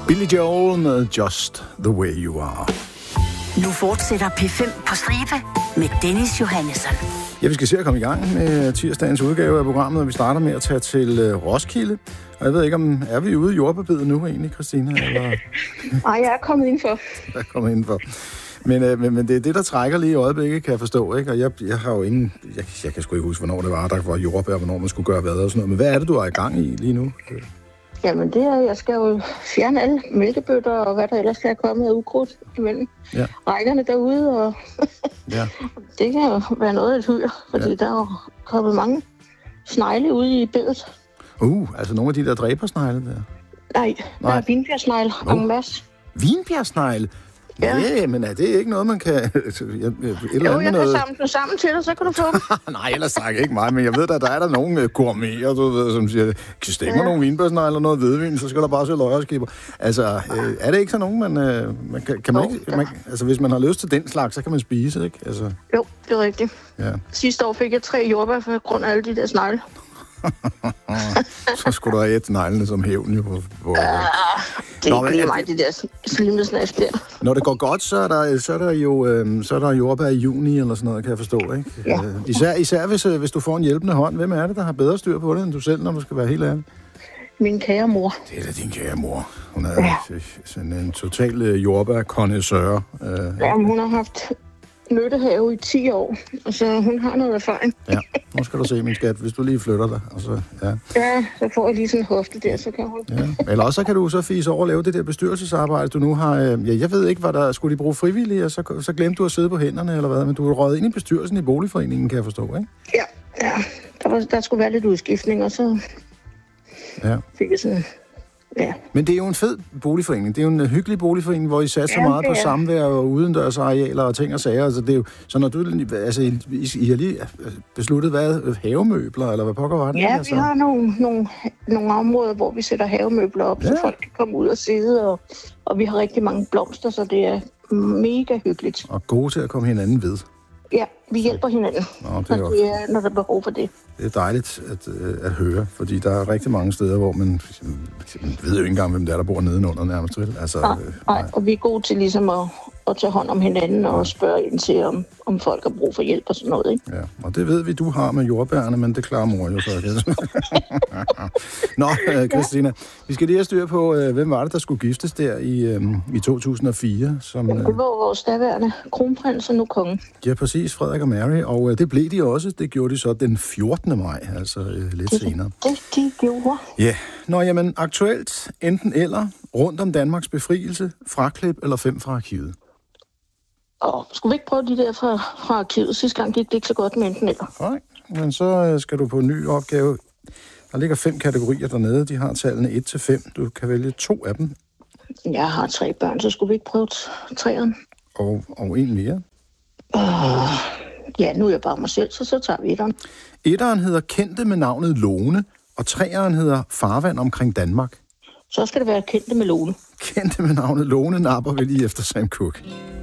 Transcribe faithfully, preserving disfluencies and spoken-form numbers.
Billy Joel med Just the Way You Are. Nu fortsætter P fem på stribe med Dennis Johannesson. Ja, vi skal se at komme i gang med tirsdagens udgave af programmet, og vi starter med at tage til Roskilde. Og jeg ved ikke, om er vi ude i jordbærbidet nu egentlig, Christina? Eller? Nej, jeg er kommet indenfor. Jeg er kommet indenfor. Men, øh, men, men det er det, der trækker lige i øjeblikket, kan jeg forstå, ikke? Og jeg, jeg har jo ingen... Jeg, jeg kan sgu ikke huske, hvornår det var, der var jordbær, og hvornår man skulle gøre hvad og sådan noget. Men hvad er det, du er i gang i lige nu? Jamen, det er, jeg skal jo fjerne alle mælkebøtter og hvad der ellers er kommet af ukrudt imellem ja. rækkerne derude. Og ja. Det kan jo være noget af et hyr, fordi ja. der er jo kommet mange snegle ude i bedet. Uh, altså nogle af de der dræbersnegle der? Nej, der er vinbjergsnegle oh. en masse. Vinbjergsnegle? Ja. ja, men er det ikke noget, man kan... Et eller jo, jeg kan samle dem sammen til dig, så kan du få dem. Nej, ellers snakker ikke mig, men jeg ved, at der er der nogle gourmeter, du ved, som siger, kan stikke mig ja. nogle vinbørsner eller noget hvidvin, så skal der bare se løjerskipper. Altså, øh, er det ikke så nogen, man... Øh, man kan, kan man jo, ikke... Man, altså, hvis man har lyst til den slags, så kan man spise, ikke? Altså... Jo, det er rigtigt. Ja. Sidste år fik jeg tre jordbær for grund af alle de der snegle. Så skulle du have et neglene som hævn jo. På, på. Uh, det er ikke mig, de der slimesnaps der. Når det går godt, så er der, så er der jo øh, så er der jordbær i juni eller sådan noget, kan jeg forstå, ikke? Ja. Øh, især især hvis, hvis du får en hjælpende hånd. Hvem er det, der har bedre styr på det, end du selv, når du skal være helt ærlig? Min kære mor. Det er da din kære mor. Hun er ja. sådan en total jordbær-connoisseur. Øh, ja, hun har haft nyttehave i ti år, og så hun har noget erfaring. Ja, nu skal du se, min skat, hvis du lige flytter dig. Og så, ja. ja, så får jeg lige sådan en hofte der, så kan hun... Ja. Eller også så kan du så fise over og lave det der bestyrelsesarbejde, du nu har... Ja, jeg ved ikke, hvad der... Skulle de bruge frivillige, og så, så glemte du at sidde på hænderne, eller hvad? Men du er røget ind i bestyrelsen i boligforeningen, kan jeg forstå, ikke? Ja, ja. Der, var, der skulle være lidt udskiftning, og så ja. fik jeg sådan... Ja. Men det er jo en fed boligforening. Det er jo en hyggelig boligforening, hvor I satser ja, meget på samvær og udendørsarealer og ting og sager. Altså, det er jo, så når du... Altså, I, I har lige besluttet, hvad? Havemøbler, eller hvad pokker var det? Ja, altså? vi har nogle, nogle, nogle områder, hvor vi sætter havemøbler op, ja. så folk kan komme ud og sidde. Og, og vi har rigtig mange blomster, så det er mega hyggeligt. Og gode til at komme hinanden ved. Ja, vi hjælper hinanden, Nå, det er når, det er, når der er behov for det. Det er dejligt at, at høre, fordi der er rigtig mange steder, hvor man, man ved jo ikke engang, hvem der er, der bor nedenunder nærmest. Vel? Altså, nej, nej, og vi er gode til ligesom at, at tage hånd om hinanden og spørge ind til, om, om folk har brug for hjælp og sådan noget. Ikke? Ja, og det ved vi, du har med jordbærne, men det klarer mor jo så. Nå, øh, Christina, vi skal lige have styr på, øh, hvem var det, der skulle giftes der i, øh, i to tusind og fire? Som, øh... det var vores daværende kronprins og nu konge. Ja, præcis, Frederik og Mary, og øh, det blev de også. Det gjorde de så den fjortende maj, altså øh, lidt det, senere. Det de gjorde. Ja, nå jamen, aktuelt enten eller, rundt om Danmarks befrielse, fraklip eller fem fra arkivet. Og skulle vi ikke prøve de der fra, fra arkivet? Sidste gang gik det ikke så godt med enten eller. Nej, men så skal du på en ny opgave. Der ligger fem kategorier dernede. De har tallene et til fem. Du kan vælge to af dem. Jeg har tre børn, så skulle vi ikke prøve træerne? Og, og en mere. Uh, ja, nu er jeg bare mig selv, så så tager vi etteren. Etteren hedder Kendte med navnet Lone, og treeren hedder Farvand omkring Danmark. Så skal det være Kendte med Lone. Kendte med navnet Lone napper vi lige efter Sam Cooke.